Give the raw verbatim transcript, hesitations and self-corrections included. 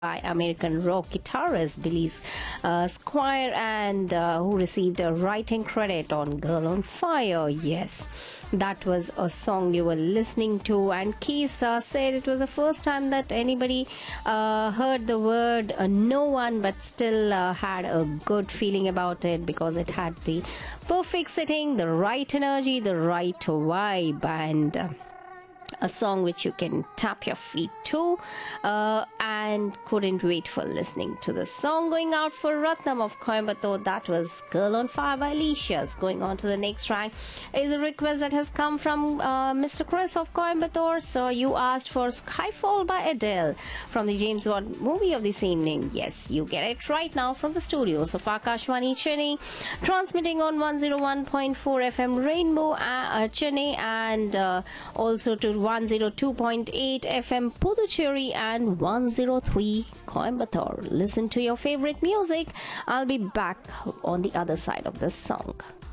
by American rock guitarist Billy uh, Squire, and uh, who received a writing credit on Girl on Fire. Yes, that was a song you were listening to, and Keith uh, said it was the first time that anybody uh, heard the word uh, no one, but still uh, had a good feeling about it because it had the perfect setting, the right energy, the right vibe, and uh, a song which you can tap your feet to, uh, and couldn't wait for listening to the song. Going out for Ratnam of Coimbatore, that was Girl on Fire by Alicia's. Going on to the next track is a request that has come from uh, Mister Chris of Coimbatore. So you asked for Skyfall by Adele from the James Bond movie of the same name. Yes, you get it right now from the studios of Akashvani Chennai, transmitting on one oh one point four F M Rainbow uh, Chennai, and uh, also to one oh two point eight F M Puducherry and one oh three Coimbatore. Listen to your favorite music. I'll be back on the other side of this song.